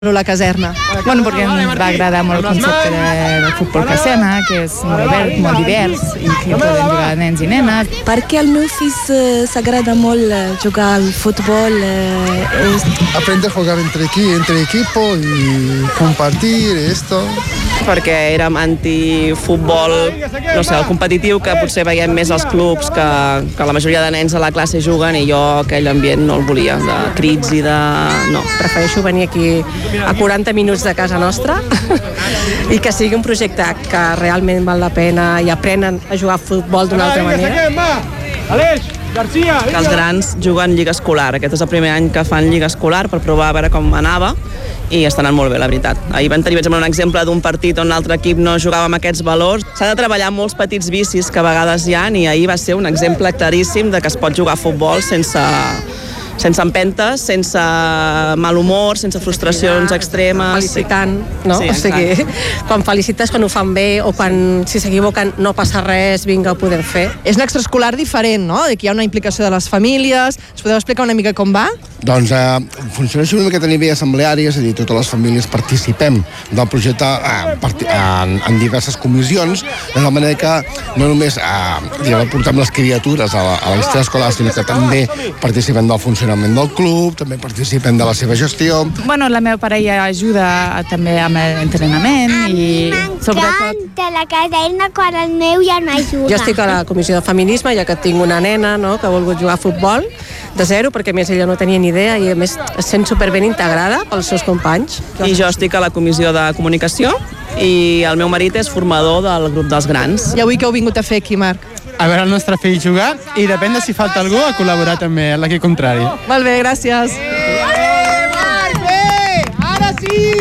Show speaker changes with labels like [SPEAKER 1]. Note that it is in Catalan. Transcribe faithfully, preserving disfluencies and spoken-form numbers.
[SPEAKER 1] la caserna?
[SPEAKER 2] Bueno, perquè ens va agradar molt el concepte de, del futbol que fem, que és molt obert, molt divers i que poden jugar nens i nenes.
[SPEAKER 3] Perquè al meu fill s'agrada molt jugar al futbol. Eh,
[SPEAKER 4] Aprende a jugar entre, entre equipo y compartir esto.
[SPEAKER 5] Perquè érem antifutbol, no sé, el competitiu que potser veiem més als clubs, que, que la majoria de nens a la classe juguen i jo aquell ambient no el volia, de crits i de... no.
[SPEAKER 6] Prefereixo venir aquí a quaranta minuts de casa nostra i que sigui un projecte que realment val la pena i aprenen a jugar a futbol d'una altra manera.
[SPEAKER 7] Aleix, García,
[SPEAKER 5] que els grans juguen lliga escolar. Aquest és el primer any que fan lliga escolar per provar a veure com anava i està anant molt bé, la veritat. Ahir vam tenir un exemple d'un partit on l'altre equip no jugava amb aquests valors. S'ha de treballar molts petits vicis que a vegades hi ha i ahir va ser un exemple claríssim de que es pot jugar a futbol sense... sense empentes, sense mal humor, sense frustracions extremes.
[SPEAKER 6] Felicitant, no?
[SPEAKER 5] Sí,
[SPEAKER 6] o sigui, quan felicites, quan ho fan bé o quan si s'equivoquen no passa res, vinga, ho podem fer.
[SPEAKER 1] És un extraescolar diferent, no? Que hi ha una implicació de les famílies. Us podeu explicar una mica com va?
[SPEAKER 4] Doncs eh, funciona una miqueta a nivell assembleari, és a dir, totes les famílies participem del projecte eh, part en, en diverses comissions, de la manera que no només eh, diguem, portem les criatures a la, a l'extraescolar, sinó que també participem del funcionament del club, també participem de la seva gestió.
[SPEAKER 2] Bueno, la meva parella ajuda també amb l'entrenament i sobretot...
[SPEAKER 8] M'encanta la caserna quan el meu ja no ajuda.
[SPEAKER 6] Jo estic a la comissió de feminisme, ja que tinc una nena, no?, que ha volgut jugar a futbol de zero, perquè a més ella no tenia ni idea i a més es sent superben integrada pels seus companys.
[SPEAKER 5] I jo estic a la comissió de comunicació i el meu marit és formador del grup dels grans.
[SPEAKER 1] I avui què heu vingut a fer aquí, Marc?
[SPEAKER 7] A veure el nostre fill jugar i depèn de si falta algú a col·laborar també a l'equip contrari.
[SPEAKER 1] Molt bé, gràcies.
[SPEAKER 7] Ara sí!